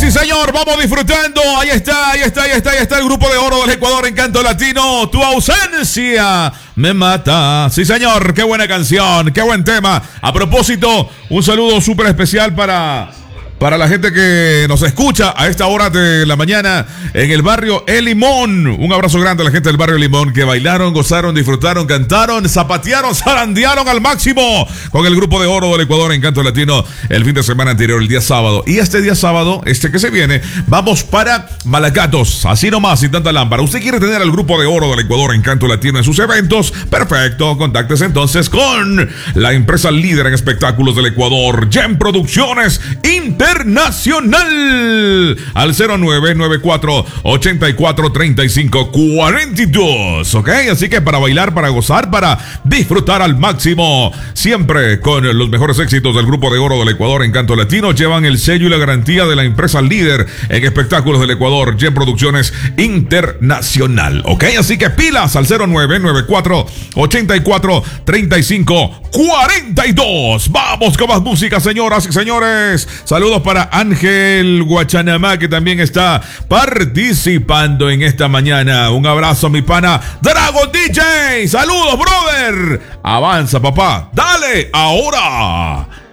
sí señor, vamos disfrutando. Ahí está el grupo de oro del Ecuador en canto latino. Tu ausencia me mata. Sí señor, qué buena canción, qué buen tema. A propósito, un saludo súper especial para la gente que nos escucha a esta hora de la mañana en el barrio El Limón. Un abrazo grande a la gente del barrio El Limón que bailaron, gozaron, disfrutaron, cantaron, zapatearon, zarandearon al máximo con el grupo de oro del Ecuador en canto latino el fin de semana anterior, el día sábado. Y este día sábado, este que se viene, vamos para Malacatos, así nomás, sin tanta lámpara. ¿Usted quiere tener al grupo de oro del Ecuador en canto latino en sus eventos? Perfecto, contáctese entonces con la empresa líder en espectáculos del Ecuador, Yen Producciones Internacional, al 0994-843542. ¿Ok? Así que para bailar, para gozar, para disfrutar al máximo, siempre con los mejores éxitos del grupo de oro del Ecuador en canto latino, llevan el sello y la garantía de la empresa líder en espectáculos del Ecuador, Yen Producciones Internacional. ¿Ok? Así que pilas al 0994-843542. Vamos con más música, señoras y señores. Saludos para Ángel Guachanamá, que también está participando en esta mañana. Un abrazo, mi pana Dragon DJ. Saludos, brother. Avanza, papá. Dale, ahora.